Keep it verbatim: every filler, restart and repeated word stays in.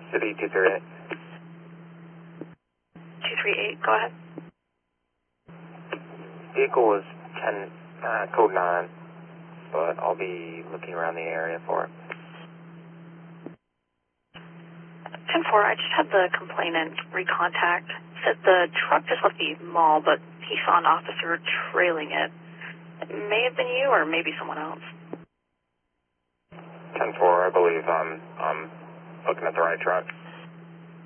City two three eight. two three eight, go ahead. Vehicle was ten, uh, code nine, but I'll be looking around the area for it. ten four, I just had the complainant recontact. Said the truck just left the mall, but he saw an officer trailing it. It may have been you or maybe someone else. ten four, I believe I'm, I'm looking at the right truck.